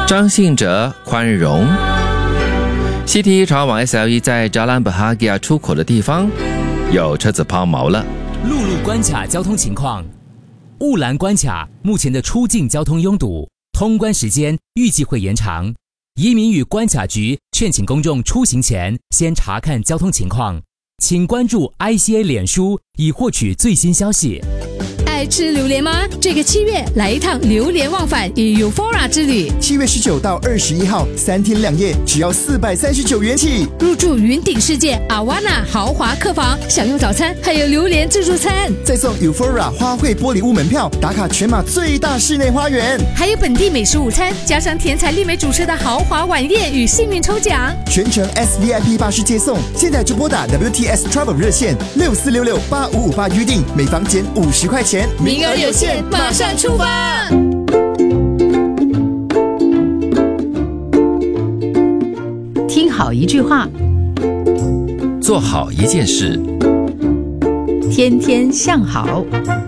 张信哲宽容。CT 朝往 SLE 在扎兰巴哈吉亚出口的地方有车子抛锚了。 陆路关卡交通情况：雾兰关卡目前的出境交通拥堵，通关时间预计会延长。移民与关卡局劝请公众出行前先查看交通情况，请关注 ICA 脸书以获取最新消息。 爱吃榴莲吗？这个7月来一趟榴莲忘返与 Euphoria 之旅。 7月19到21号，3天2夜，只要439元起。 入住云顶世界阿瓦纳豪华客房，享用早餐，还有榴莲自助餐， 再送 Euphoria 花卉玻璃屋门票，打卡全马最大室内花园， 还有本地美食午餐，加上甜彩丽美主持的豪华晚宴与幸运抽奖， 全程 SVIP 巴士接送。现在就拨打 WTS Travel 热线64668558预定，每房减50块钱。 名额有限，马上出发！ 听好一句话， 做好一件事， 天天向好。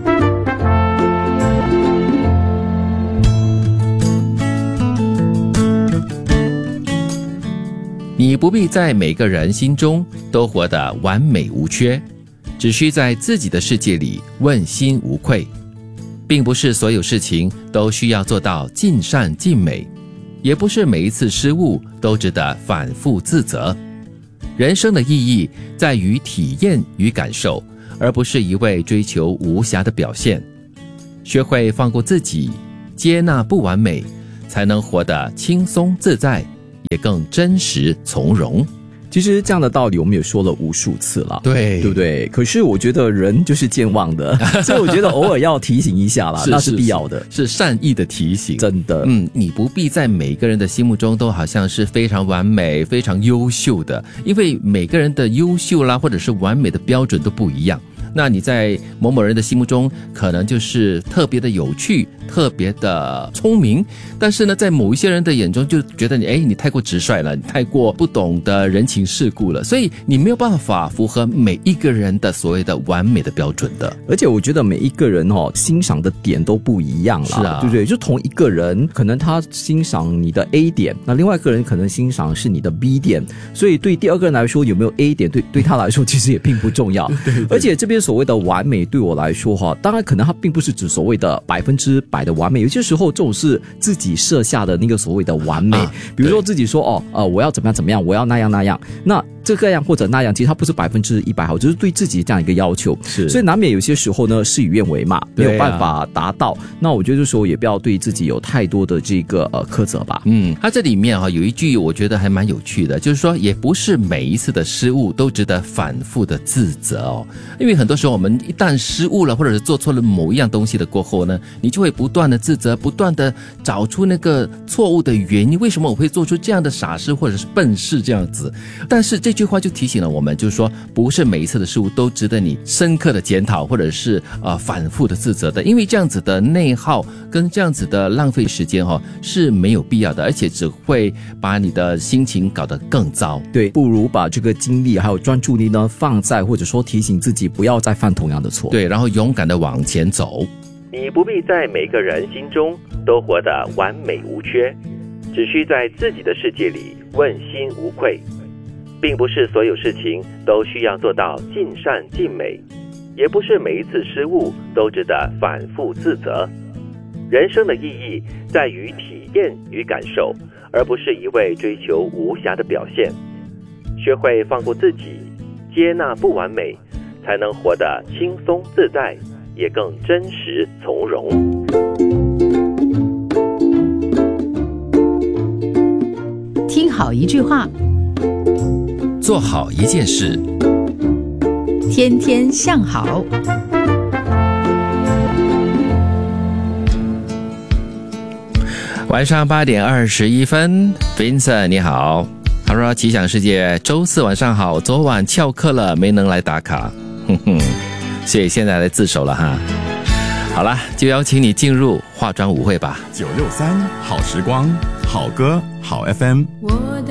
你不必在每个人心中都活得完美无缺，只需在自己的世界里问心无愧。并不是所有事情都需要做到尽善尽美，也不是每一次失误都值得反复自责。人生的意义在于体验与感受，而不是一味追求无瑕的表现。学会放过自己，接纳不完美，才能活得轻松自在，也更真实从容。 其实这样的道理我们也说了无数次了， 对不对？可是我觉得人就是健忘的，所以我觉得偶尔要提醒一下啦，那是必要的， 是善意的提醒， 真的。 你不必在每个人的心目中都好像是非常完美、非常优秀的，因为每个人的优秀啦，或者是完美的标准都不一样。那你在某某人的心目中可能就是特别的有趣，特别的聪明，但是呢在某一些人的眼中就觉得你太过直率了，你太过不懂得人情世故了，所以你没有办法符合每一个人的所谓的完美的标准的。 而且我觉得每一个人欣赏的点都不一样啦， 是啊， 对不对？就同一个人可能他欣赏你的 A 点，那另外一个人可能欣赏是你的 B 点，所以对第二个人来说有没有 A 点对他来说其实也并不重要。对，而且这边所谓的完美对我来说当然可能它并不是指所谓的100%的完美，有些时候这种是自己设下的那个所谓的完美，比如说自己说我要怎么样怎么样，我要那样那样，那这个样或者那样，其实它不是100%好，就是对自己这样一个要求，是，所以难免有些时候呢事与愿违嘛，没有办法达到。那我觉得这时候也不要对自己有太多的这个苛责吧。 它这里面有一句我觉得还蛮有趣的，就是说也不是每一次的失误都值得反复的自责因为很多时候我们一旦失误了，或者是做错了某一样东西的过后呢，你就会不断的自责，不断的找出那个错误的原因，为什么我会做出这样的傻事或者是笨事这样子。但是这句话就提醒了我们，就是说不是每一次的失误都值得你深刻的检讨，或者是反复的自责的，因为这样子的内耗跟这样子的浪费时间是没有必要的，而且只会把你的心情搞得更糟。 对，不如把这个精力还有专注力呢放在或者说提醒自己不要再犯同样的错。 对，然后勇敢的往前走。 你不必在每个人心中都活得完美无缺，只需在自己的世界里问心无愧。并不是所有事情都需要做到尽善尽美，也不是每一次失误都值得反复自责。人生的意义在于体验与感受，而不是一味追求无瑕的表现。学会放过自己，接纳不完美，才能活得轻松自在，也更真实从容。 听好一句话， 做好一件事， 天天向好。 晚上8点21分 Vincent 你好。他说奇想世界周四晚上好，昨晚翘课了没能来打卡，所以现在来自首了哈。好了，就邀请你进入化妆舞会吧。 963好时光，好歌好 FM。 我的